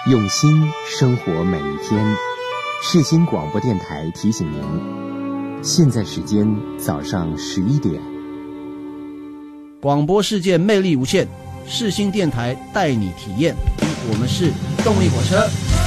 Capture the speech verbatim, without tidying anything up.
用心生活每一天。世新广播电台提醒您，现在时间早上十一点。 广播世界魅力无限，世新电台带你体验。我们是动力火车。